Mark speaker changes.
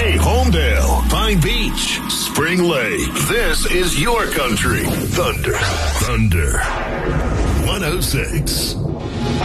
Speaker 1: Hey, Homedale, Pine Beach, Spring Lake. This is your country. Thunder. 106.